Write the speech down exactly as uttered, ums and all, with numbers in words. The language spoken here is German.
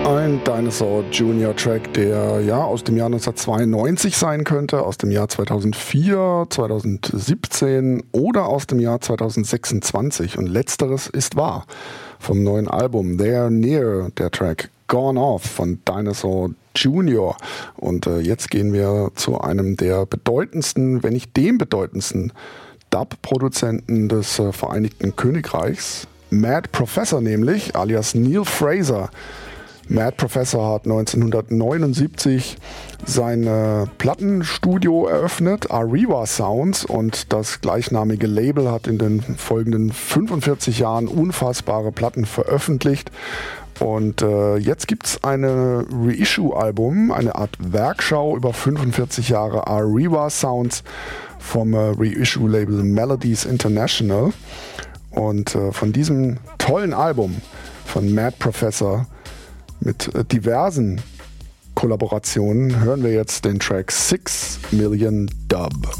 Ein Dinosaur Junior Track, der ja aus dem Jahr neunzehnhundertzweiundneunzig sein könnte, aus dem Jahr zweitausendvier, zweitausendsiebzehn oder aus dem Jahr zweitausendsechsundzwanzig. Und letzteres ist wahr. Vom neuen Album They're Near, der Track Gone Off von Dinosaur Junior. Und äh, jetzt gehen wir zu einem der bedeutendsten, wenn nicht dem bedeutendsten Dub-Produzenten des äh, Vereinigten Königreichs. Mad Professor nämlich, alias Neil Fraser. Mad Professor hat neunzehnhundertneunundsiebzig sein äh, Plattenstudio eröffnet, Arriva Sounds, und das gleichnamige Label hat in den folgenden fünfundvierzig Jahren unfassbare Platten veröffentlicht. Und äh, jetzt gibt es eine Reissue-Album, eine Art Werkschau über fünfundvierzig Jahre Arriva Sounds vom äh, Reissue-Label Melodies International. Und äh, von diesem tollen Album von Mad Professor mit äh, diversen Kollaborationen hören wir jetzt den Track Six Million Dub.